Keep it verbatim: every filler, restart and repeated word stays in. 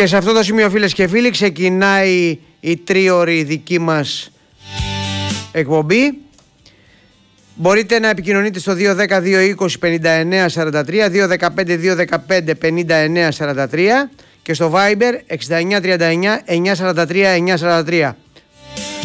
Και σε αυτό το σημείο, φίλες και φίλοι, ξεκινάει η τρίωρη δική μας εκπομπή. Μπορείτε να επικοινωνείτε στο δύο δέκα δύο είκοσι πενήντα εννέα σαράντα τρία, δύο δεκαπέντε δύο δεκαπέντε πενήντα εννέα σαράντα τρία και στο Viber εξήντα εννέα τριάντα εννέα εννιακόσια σαράντα τρία εννιακόσια σαράντα τρία.